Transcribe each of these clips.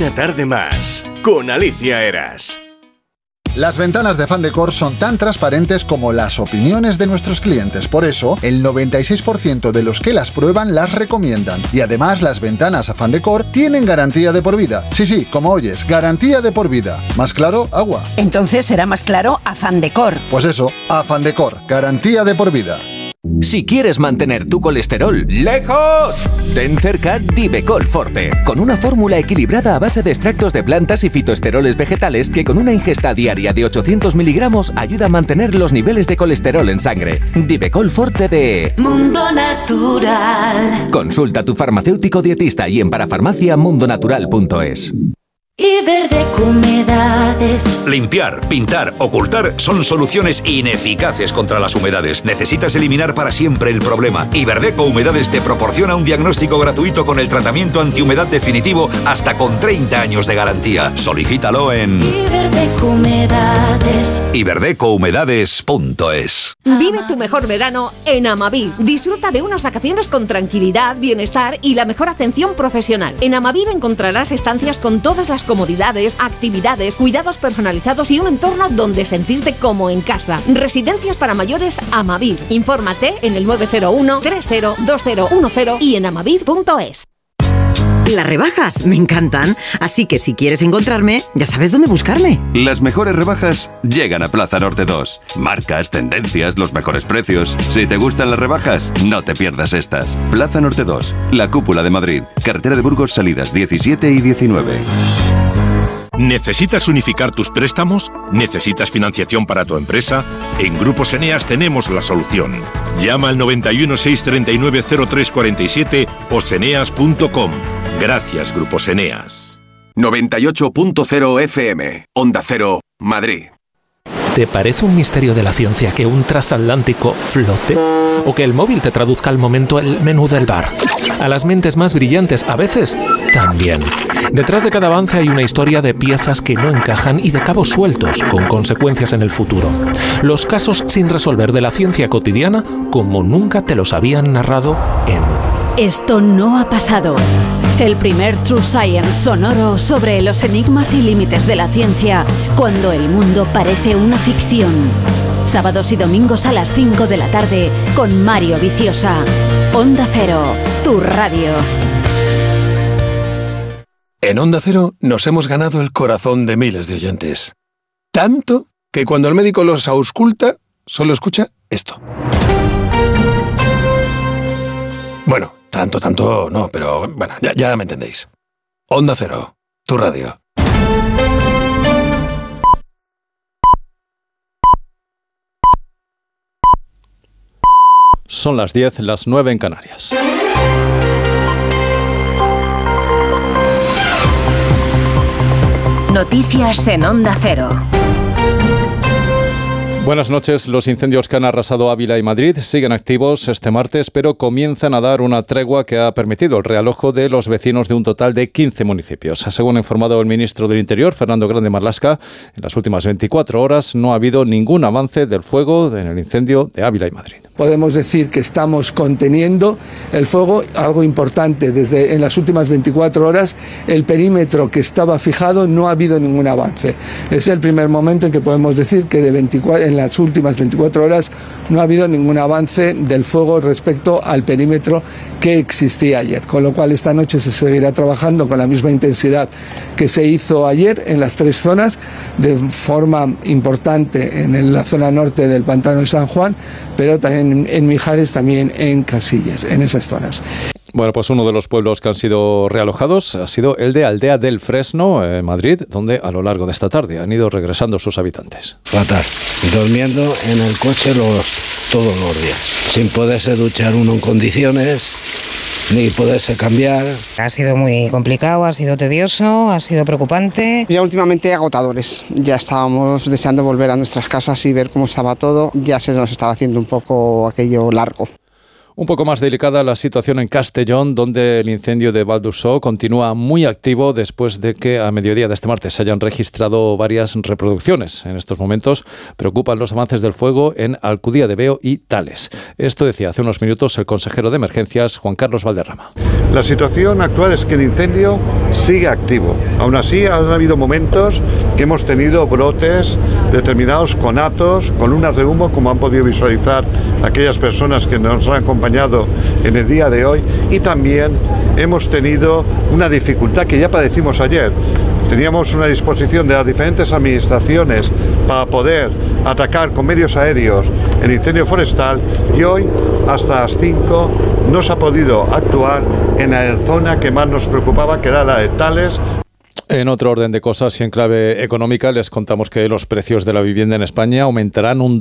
Una tarde más, con Alicia Eras. Las ventanas de Afán Decor son tan transparentes como las opiniones de nuestros clientes. Por eso, el 96% de los que las prueban las recomiendan. Y además, las ventanas Afán Decor tienen garantía de por vida. Sí, como oyes, garantía de por vida. ¿Más claro? Agua. Entonces será más claro Afán Decor. Pues eso, Afán Decor, garantía de por vida. Si quieres mantener tu colesterol lejos, ten cerca Divecol Forte, con una fórmula equilibrada a base de extractos de plantas y fitoesteroles vegetales que con una ingesta diaria de 800 miligramos ayuda a mantener los niveles de colesterol en sangre. Divecol Forte de Mundo Natural. Consulta a tu farmacéutico dietista y en parafarmaciamundonatural.es. Iberdeco Humedades. Limpiar, pintar, ocultar son soluciones ineficaces contra las humedades. Necesitas eliminar para siempre el problema. Iberdeco Humedades te proporciona un diagnóstico gratuito con el tratamiento antihumedad definitivo hasta con 30 años de garantía. Solicítalo en Iberdeco Humedades. iberdecohumedades.es. Vive tu mejor verano en Amavir. Disfruta de unas vacaciones con tranquilidad, bienestar y la mejor atención profesional. En Amavir encontrarás estancias con todas las comodidades, actividades, cuidados personalizados y un entorno donde sentirte como en casa. Residencias para mayores Amavir. Infórmate en el 901 302010 y en amavir.es. Las rebajas me encantan, así que si quieres encontrarme, ya sabes dónde buscarme. Las mejores rebajas llegan a Plaza Norte 2. Marcas, tendencias, los mejores precios. Si te gustan las rebajas, no te pierdas estas. Plaza Norte 2, la cúpula de Madrid. Carretera de Burgos, salidas 17 y 19. ¿Necesitas unificar tus préstamos? ¿Necesitas financiación para tu empresa? En Grupos Eneas tenemos la solución. Llama al 91 639 0347 o seneas.com. Gracias, Grupos Eneas. 98.0 FM, Onda Cero, Madrid. ¿Te parece un misterio de la ciencia que un transatlántico flote? ¿O que el móvil te traduzca al momento el menú del bar? A las mentes más brillantes, a veces, también. Detrás de cada avance hay una historia de piezas que no encajan y de cabos sueltos, con consecuencias en el futuro. Los casos sin resolver de la ciencia cotidiana, como nunca te los habían narrado en... Esto no ha pasado. El primer True Science sonoro sobre los enigmas y límites de la ciencia, cuando el mundo parece una ficción. Sábados y domingos a las 5 de la tarde con Mario Viciosa. Onda Cero, tu radio. En Onda Cero nos hemos ganado el corazón de miles de oyentes. Tanto que cuando el médico los ausculta, solo escucha esto. Bueno, tanto no, pero bueno, ya me entendéis. Onda Cero, tu radio. Son las 10, las 9 en Canarias. Noticias en Onda Cero. Buenas noches. Los incendios que han arrasado Ávila y Madrid siguen activos este martes, pero comienzan a dar una tregua que ha permitido el realojo de los vecinos de un total de 15 municipios. Según ha informado el ministro del Interior, Fernando Grande Marlaska, en las últimas 24 horas no ha habido ningún avance del fuego en el incendio de Ávila y Madrid. Podemos decir que estamos conteniendo el fuego, algo importante, desde en las últimas 24 horas el perímetro que estaba fijado no ha habido ningún avance. Es el primer momento en que podemos decir que en las últimas 24 horas no ha habido ningún avance del fuego respecto al perímetro que existía ayer, con lo cual esta noche se seguirá trabajando con la misma intensidad que se hizo ayer en las tres zonas, de forma importante en la zona norte del Pantano de San Juan, pero también en Mijares, también en Casillas, en esas zonas. Bueno, pues uno de los pueblos que han sido realojados ha sido el de Aldea del Fresno, en Madrid, donde a lo largo de esta tarde han ido regresando sus habitantes. Fatal, durmiendo en el coche todos los días, sin poderse duchar uno en condiciones, ni poderse cambiar. Ha sido muy complicado, ha sido tedioso, ha sido preocupante. Ya últimamente agotadores, ya estábamos deseando volver a nuestras casas y ver cómo estaba todo, ya se nos estaba haciendo un poco aquello largo. Un poco más delicada la situación en Castellón, donde el incendio de Val d'Ursó continúa muy activo después de que a mediodía de este martes se hayan registrado varias reproducciones. En estos momentos preocupan los avances del fuego en Alcudía de Veo y Tales. Esto decía hace unos minutos el consejero de Emergencias, Juan Carlos Valderrama. La situación actual es que el incendio sigue activo. Aún así, han habido momentos que hemos tenido brotes determinados conatos, columnas de humo, como han podido visualizar aquellas personas que nos han acompañado en el día de hoy, y también hemos tenido una dificultad que ya padecimos ayer. Teníamos una disposición de las diferentes administraciones para poder atacar con medios aéreos el incendio forestal, y hoy hasta las 5 no se ha podido actuar en la zona que más nos preocupaba, que era la de Tales. En otro orden de cosas y en clave económica, les contamos que los precios de la vivienda en España aumentarán un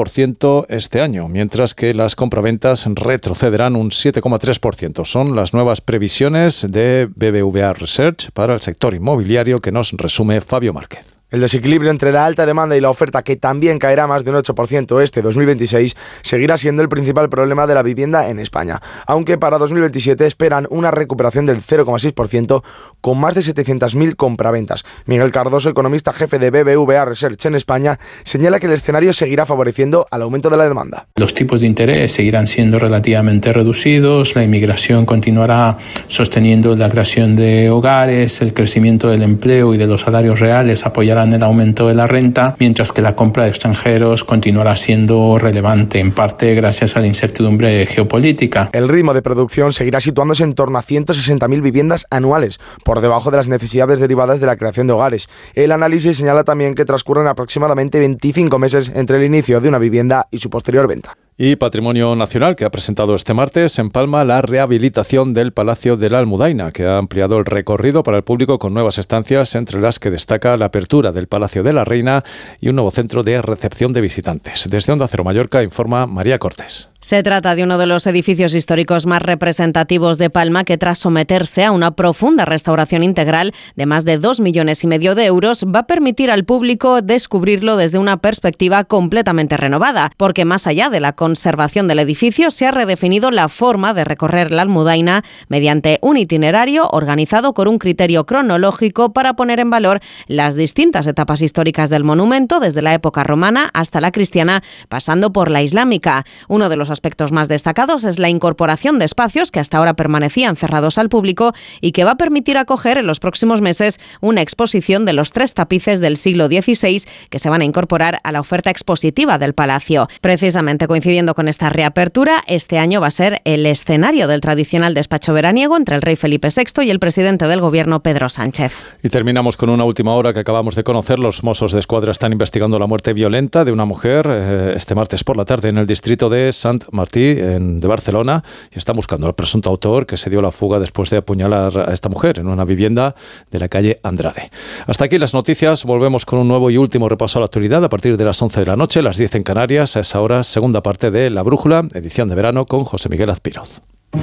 12% este año, mientras que las compraventas retrocederán un 7,3%. Son las nuevas previsiones de BBVA Research para el sector inmobiliario que nos resume Fabio Márquez. El desequilibrio entre la alta demanda y la oferta, que también caerá más de un 8% este 2026, seguirá siendo el principal problema de la vivienda en España. Aunque para 2027 esperan una recuperación del 0,6% con más de 700.000 compraventas. Miguel Cardoso, economista jefe de BBVA Research en España, señala que el escenario seguirá favoreciendo al aumento de la demanda. Los tipos de interés seguirán siendo relativamente reducidos, la inmigración continuará sosteniendo la creación de hogares, el crecimiento del empleo y de los salarios reales apoyarán el aumento de la renta, mientras que la compra de extranjeros continuará siendo relevante, en parte gracias a la incertidumbre geopolítica. El ritmo de producción seguirá situándose en torno a 160.000 viviendas anuales, por debajo de las necesidades derivadas de la creación de hogares. El análisis señala también que transcurren aproximadamente 25 meses entre el inicio de una vivienda y su posterior venta. Y Patrimonio Nacional, que ha presentado este martes en Palma la rehabilitación del Palacio de la Almudaina, que ha ampliado el recorrido para el público con nuevas estancias, entre las que destaca la apertura del Palacio de la Reina y un nuevo centro de recepción de visitantes. Desde Onda Cero Mallorca informa María Cortés. Se trata de uno de los edificios históricos más representativos de Palma, que tras someterse a una profunda restauración integral de más de 2,5 millones de euros, va a permitir al público descubrirlo desde una perspectiva completamente renovada, porque más allá de la conservación del edificio, se ha redefinido la forma de recorrer la Almudaina mediante un itinerario organizado con un criterio cronológico para poner en valor las distintas etapas históricas del monumento, desde la época romana hasta la cristiana, pasando por la islámica. Uno de los aspectos más destacados es la incorporación de espacios que hasta ahora permanecían cerrados al público y que va a permitir acoger en los próximos meses una exposición de los 3 tapices del siglo XVI que se van a incorporar a la oferta expositiva del palacio. Precisamente coincidiendo con esta reapertura, este año va a ser el escenario del tradicional despacho veraniego entre el rey Felipe VI y el presidente del gobierno, Pedro Sánchez. Y terminamos con una última hora que acabamos de conocer. Los Mossos de Escuadra están investigando la muerte violenta de una mujer este martes por la tarde en el distrito de Sant Martí, de Barcelona, y están buscando al presunto autor, que se dio la fuga después de apuñalar a esta mujer en una vivienda de la calle Andrade. Hasta aquí las noticias. Volvemos con un nuevo y último repaso a la actualidad a partir de las 11 de la noche, las 10 en Canarias. A esa hora, segunda parte de La Brújula, edición de verano con José Miguel Azpiroz.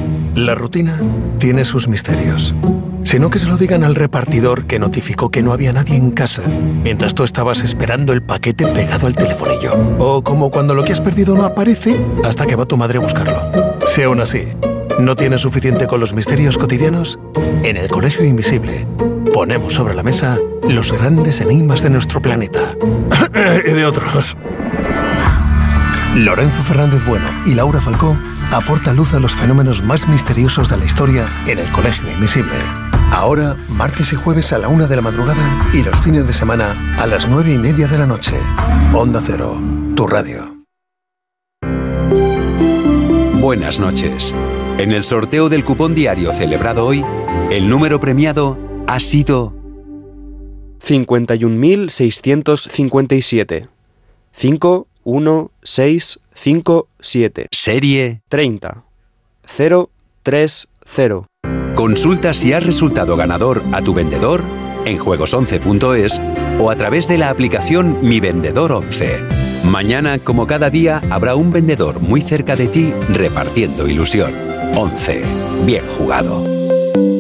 La rutina tiene sus misterios. Si no, que se lo digan al repartidor que notificó que no había nadie en casa mientras tú estabas esperando el paquete pegado al telefonillo. O como cuando lo que has perdido no aparece hasta que va tu madre a buscarlo. Si aún así no tienes suficiente con los misterios cotidianos, en el Colegio Invisible ponemos sobre la mesa los grandes enigmas de nuestro planeta. Y de otros. Lorenzo Fernández Bueno y Laura Falcó aportan luz a los fenómenos más misteriosos de la historia en el Colegio Invisible. Ahora, martes y jueves a la 1 de la madrugada y los fines de semana a las 9:30 de la noche. Onda Cero, tu radio. Buenas noches. En el sorteo del cupón diario celebrado hoy, el número premiado ha sido 51.657. 51657. Serie 30 030. Consulta si has resultado ganador a tu vendedor en juegos11.es o a través de la aplicación Mi Vendedor 11. Mañana, como cada día, habrá un vendedor muy cerca de ti repartiendo ilusión. 11. Bien jugado.